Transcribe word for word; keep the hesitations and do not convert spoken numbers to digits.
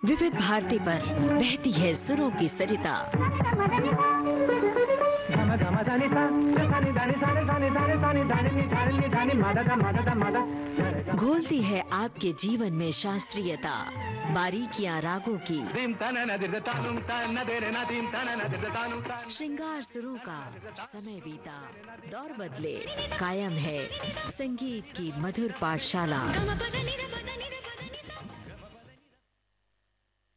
विविध भारती पर बहती है सुरों की सरिता। घोलती है आपके जीवन में शास्त्रीयता, बारीकियां रागों की। श्रृंगार सुरों का समय बीता, दौर बदले, कायम है संगीत की मधुर पाठशाला।